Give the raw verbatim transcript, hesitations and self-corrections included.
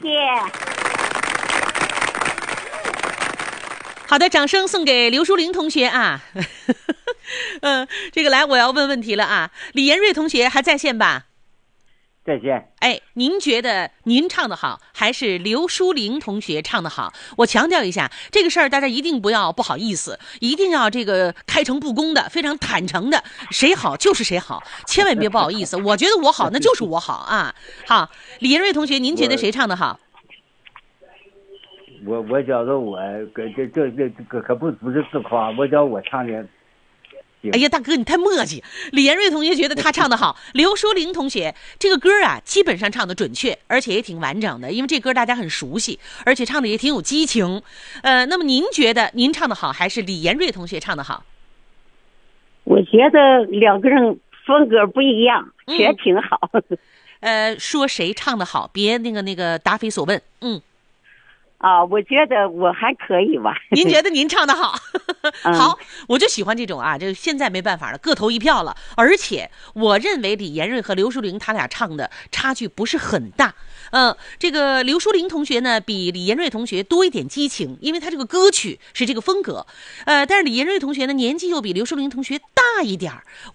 谢。 好的，掌声送给刘淑玲同学啊。嗯，这个来，我要问问题了啊。李延瑞同学还在线吧？ 在线。 哎，您觉得您唱的好，还是刘淑玲同学唱的好？我强调一下，这个事儿大家一定不要不好意思，一定要这个开诚布公的，非常坦诚的，谁好就是谁好，千万别不好意思。我觉得我好，那就是我好啊。好，李延瑞同学，您觉得谁唱的好？ 我我觉得我这这这这可可不不是自夸，我觉得我唱的。 哎呀，大哥，你太磨叽。李延瑞同学觉得他唱的好，刘淑玲同学这个歌啊，基本上唱的准确，而且也挺完整的，因为这歌大家很熟悉，而且唱的也挺有激情。呃，那么您觉得您唱的好，还是李延瑞同学唱的好？ 我觉得两个人风格不一样，也挺好。 嗯、呃，说谁唱的好，别那个那个答非所问。嗯。 啊，我觉得我还可以吧。 您觉得您唱的好？好，我就喜欢这种啊，这现在没办法了，各投一票了。而且我认为李延瑞和刘淑玲他俩唱的差距不是很大。嗯、呃，这个刘淑玲同学呢，比李延瑞同学多一点激情，因为他这个歌曲是这个风格。呃，但是李延瑞同学呢，年纪又比刘淑玲同学大一点儿。